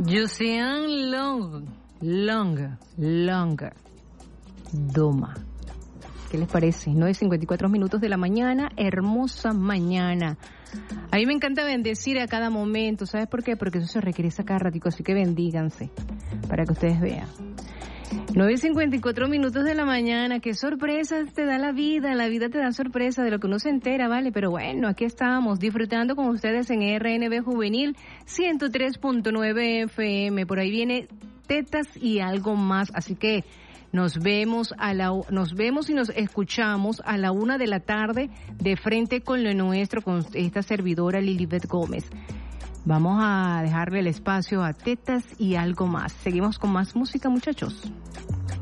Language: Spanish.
Josean Long Doma. ¿Qué les parece? 9:54 minutos de la mañana, hermosa mañana. A mí me encanta bendecir a cada momento, ¿sabes por qué? Porque eso se requiere a cada ratico, así que bendíganse, para que ustedes vean. 9:54 minutos de la mañana, qué sorpresas te da la vida te da sorpresa de lo que uno se entera, ¿vale? Pero bueno, aquí estamos, disfrutando con ustedes en RNB Juvenil 103.9 FM, por ahí viene Tetas y algo más, así que nos vemos y nos escuchamos a la 1 de la tarde de Frente con lo Nuestro con esta servidora Lilibet Gómez. Vamos a dejarle el espacio a Tetas y algo más. Seguimos con más música, muchachos.